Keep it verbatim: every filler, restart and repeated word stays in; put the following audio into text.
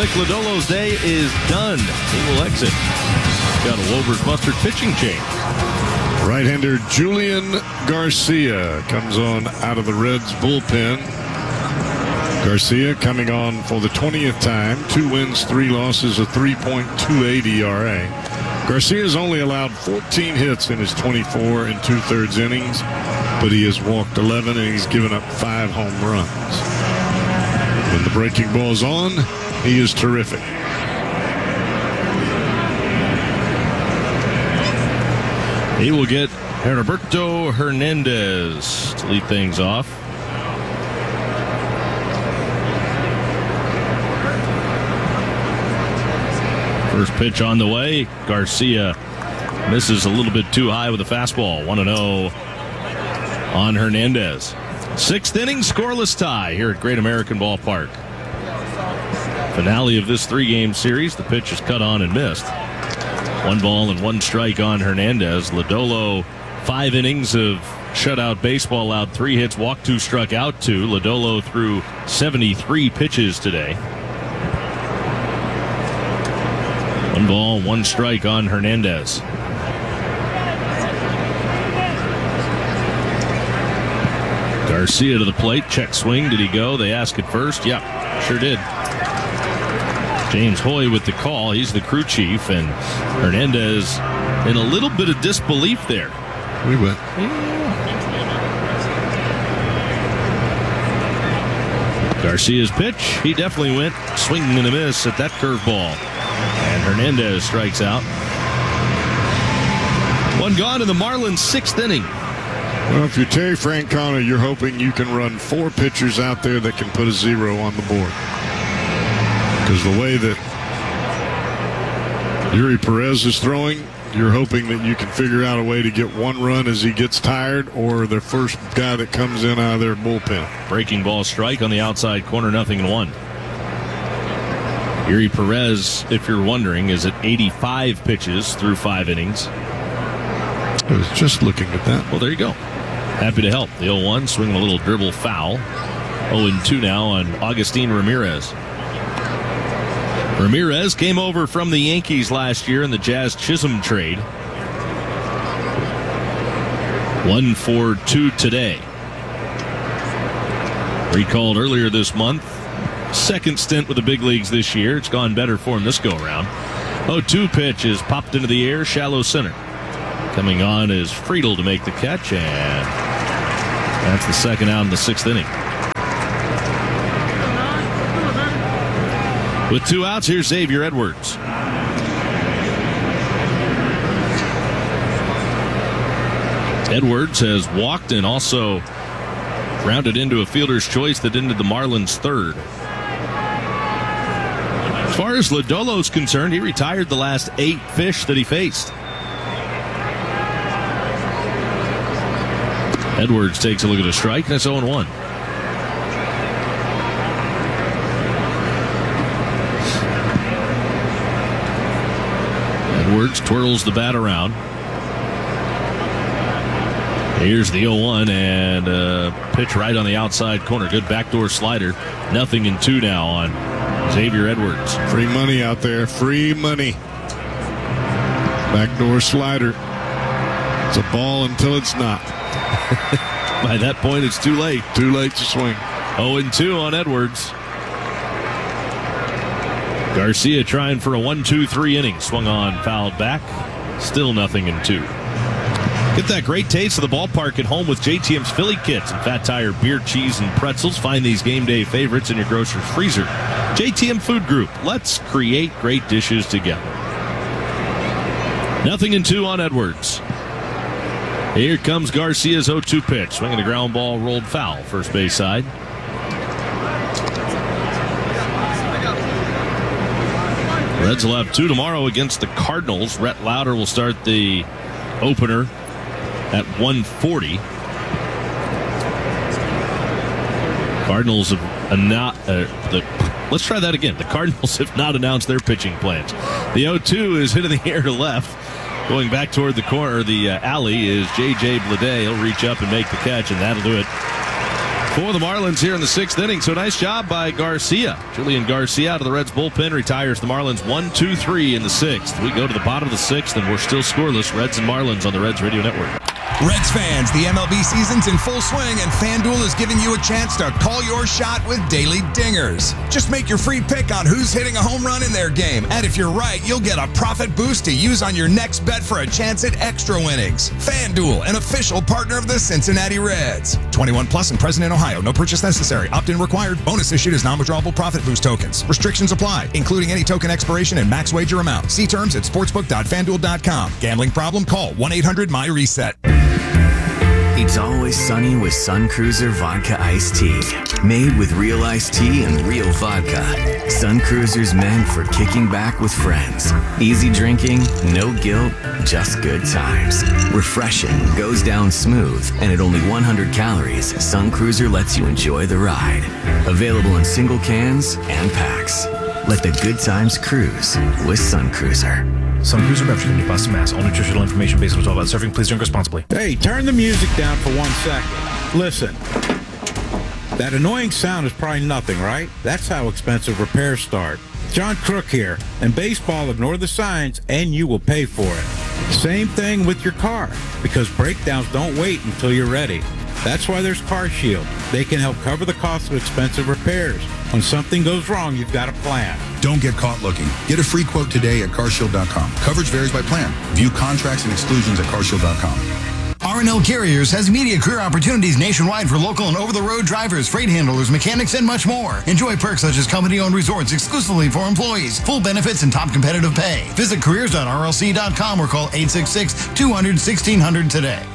Nick Lodolo's day is done. He will exit. Got a Wolvers Mustard pitching change. Right-hander Julian Garcia comes on out of the Reds bullpen. Garcia coming on for the twentieth time. Two wins, three losses, a three point two eight E R A. Garcia's only allowed fourteen hits in his twenty-four and two-thirds innings, but he has walked eleven and he's given up five home runs. When the breaking ball's on, he is terrific. He will get Heriberto Hernandez to lead things off. First pitch on the way. Garcia misses a little bit too high with a fastball. one and oh on Hernandez. Sixth inning, scoreless tie here at Great American Ballpark. Finale of this three-game series. The pitch is cut on and missed. One ball and one strike on Hernandez. Lodolo, five innings of shutout baseball, allowed three hits, walked two, struck out two. Lodolo threw seventy-three pitches today. One ball, one strike on Hernandez. Garcia to the plate. Check swing. Did he go? They ask it first. Yep, sure did. James Hoy with the call. He's the crew chief, and Hernandez in a little bit of disbelief there. We went. Garcia's pitch. He definitely went swinging and a miss at that curveball. And Hernandez strikes out. One gone in the Marlins' sixth inning. Well, if you're Terry Francona, you're hoping you can run four pitchers out there that can put a zero on the board. Because the way that Yuri Perez is throwing, you're hoping that you can figure out a way to get one run as he gets tired, or the first guy that comes in out of their bullpen. Breaking ball strike on the outside corner, nothing and one. Yuri Perez, if you're wondering, is at eighty-five pitches through five innings. I was just looking at that. Well, there you go. Happy to help. The oh one swinging a little dribble foul. oh and two now on Agustin Ramirez. Ramirez came over from the Yankees last year in the Jazz Chisholm trade. One for two today. Recalled earlier this month. Second stint with the big leagues this year. It's gone better for him this go-around. oh two pitch is popped into the air, shallow center. Coming on is Friedel to make the catch, and that's the second out in the sixth inning. With two outs, here's Xavier Edwards. Edwards has walked and also rounded into a fielder's choice that ended the Marlins' third. As far as Lodolo's concerned, he retired the last eight fish that he faced. Edwards takes a look at a strike. That's oh and one. Edwards twirls the bat around. Here's the oh one, and uh, pitch right on the outside corner. Good backdoor slider. Nothing in two now on Xavier Edwards. Free money out there. Free money. Backdoor slider. It's a ball until it's not. By that point, it's too late. Too late to swing. oh and two on Edwards. Garcia trying for a one two three inning. Swung on, fouled back. Still nothing in two. Get that great taste of the ballpark at home with J T M's Philly Kits and Fat Tire beer, cheese, and pretzels. Find these game day favorites in your grocer's freezer. J T M Food Group. Let's create great dishes together. Nothing in two on Edwards. Here comes Garcia's oh two pitch. Swinging a ground ball, rolled foul. First base side. Reds will have two tomorrow against the Cardinals. Rhett Lauder will start the opener at one forty. Cardinals have not. Uh, the, let's try that again. The Cardinals have not announced their pitching plans. The oh two is hit in the air to left. Going back toward the corner, the uh, alley is J J Bleday. He'll reach up and make the catch, and that'll do it for the Marlins here in the sixth inning. So nice job by Garcia. Julian Garcia out of the Reds bullpen retires the Marlins one two three in the sixth. We go to the bottom of the sixth, and we're still scoreless. Reds and Marlins on the Reds Radio Network. Reds fans, the M L B season's in full swing, and FanDuel is giving you a chance to call your shot with daily dingers. Just make your free pick on who's hitting a home run in their game, and if you're right, you'll get a profit boost to use on your next bet for a chance at extra winnings. FanDuel, an official partner of the Cincinnati Reds. twenty-one plus and present in Ohio. No purchase necessary. Opt-in required. Bonus issued as non-withdrawable profit boost tokens. Restrictions apply, including any token expiration and max wager amount. See terms at sportsbook dot fan duel dot com. Gambling problem? Call one eight hundred M Y reset. It's always sunny with Sun Cruiser Vodka Iced Tea. Made with real iced tea and real vodka. Sun Cruiser's meant for kicking back with friends. Easy drinking, no guilt, just good times. Refreshing, goes down smooth, and at only one hundred calories, Sun Cruiser lets you enjoy the ride. Available in single cans and packs. Let the good times cruise with Sun Cruiser. Sun Cruiser Beverage Company, Boston, Mass. All nutritional information based on twelve about surfing. Please drink responsibly. Hey, turn the music down for one second. Listen. That annoying sound is probably nothing, right? That's how expensive repairs start. John Crook here. And baseball, ignore the signs and you will pay for it. Same thing with your car, because breakdowns don't wait until you're ready. That's why there's Car Shield. They can help cover the cost of expensive repairs. When something goes wrong, you've got a plan. Don't get caught looking. Get a free quote today at car shield dot com. Coverage varies by plan. View contracts and exclusions at car shield dot com. R and L Carriers has immediate career opportunities nationwide for local and over-the-road drivers, freight handlers, mechanics, and much more. Enjoy perks such as company-owned resorts exclusively for employees, full benefits, and top competitive pay. Visit careers dot r l c dot com or call eight six six, two hundred, sixteen hundred today.